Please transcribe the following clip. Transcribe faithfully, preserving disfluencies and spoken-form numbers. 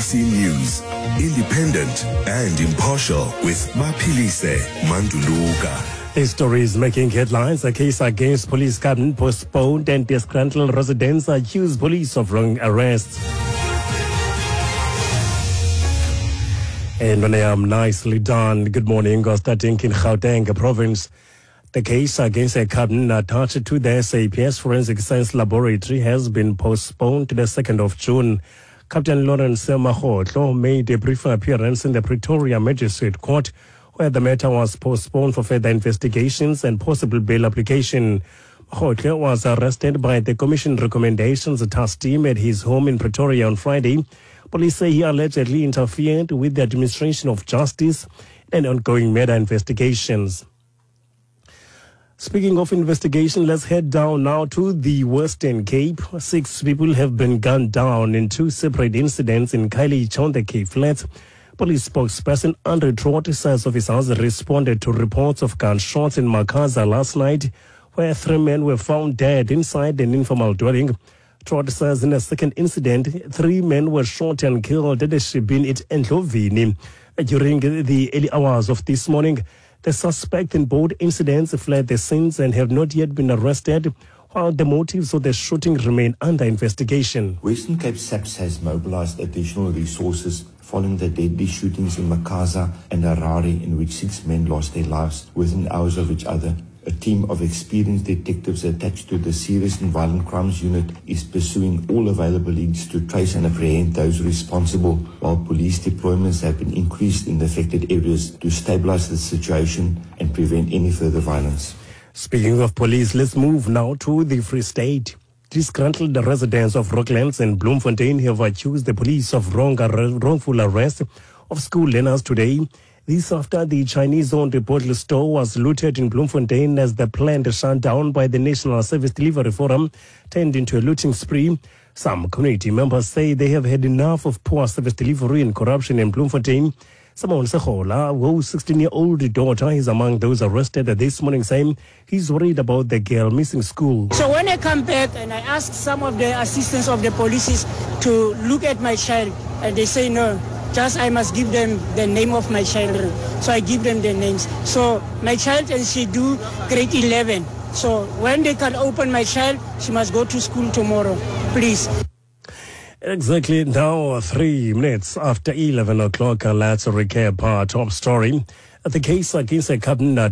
C News, independent and impartial with Maphilise Manduluka. This story is making headlines. A case against police cabinet postponed and disgruntled residents accuse police of wrong arrests. And when I am nicely done, good morning. We're starting in Gauteng province. The case against a cabinet attached to the S A P S Forensic Science Laboratory has been postponed to the second of June. Captain Lawrence Mahotlo made a brief appearance in the Pretoria Magistrate Court, where the matter was postponed for further investigations and possible bail application. Mahotlo was arrested by the Commission Recommendations Task Team at his home in Pretoria on Friday. Police say he allegedly interfered with the administration of justice and ongoing murder investigations. Speaking of investigation, let's head down now to the Western Cape. Six people have been gunned down in two separate incidents in Khayelitsha on the Cape Flats. Police spokesperson Andre Trott says officers responded to reports of gunshots in Makaza last night, where three men were found dead inside an informal dwelling. Trott says in a second incident, three men were shot and killed at a shebeen at Endlovini. During the early hours of this morning, the suspect in both incidents fled the scenes and have not yet been arrested, while the motives of the shooting remain under investigation. Western Cape SAPS has mobilized additional resources following the deadly shootings in Makaza and Harare, in which six men lost their lives within hours of each other. A team of experienced detectives attached to the Serious and Violent Crimes Unit is pursuing all available leads to trace and apprehend those responsible, while police deployments have been increased in the affected areas to stabilize the situation and prevent any further violence. Speaking of police, let's move now to the Free State. Disgruntled residents of Rocklands and Bloemfontein have accused the police of wrong arre- wrongful arrest of school learners today. This after the Chinese-owned Reportless store was looted in Bloemfontein as the planned shutdown by the National Service Delivery Forum turned into a looting spree. Some community members say they have had enough of poor service delivery and corruption in Bloemfontein. Simon Sehola, whose sixteen-year-old daughter is among those arrested this morning, saying he's worried about the girl missing school. So when I come back and I ask some of the assistants of the police to look at my child, and they say no. Just I must give them the name of my child. So I give them the names. So my child, and she do grade eleven. So when they can open my child, she must go to school tomorrow, please. Exactly now, three minutes after eleven o'clock, let's recap our top story. The case against a cabinet